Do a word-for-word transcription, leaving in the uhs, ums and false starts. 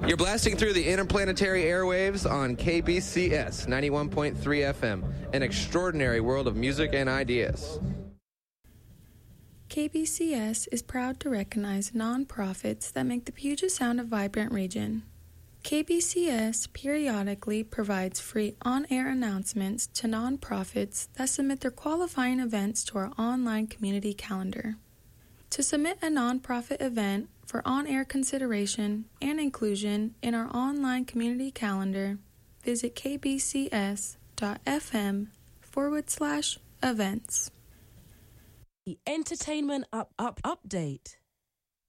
You're blasting through the interplanetary airwaves on K B C S ninety-one point three F M, an extraordinary world of music and ideas. K B C S is proud to recognize nonprofits that make the Puget Sound a vibrant region. K B C S periodically provides free on-air announcements to nonprofits that submit their qualifying events to our online community calendar. To submit a nonprofit event for on-air consideration and inclusion in our online community calendar, visit kbcs.fm forward slash events. The Entertainment Up Up Update.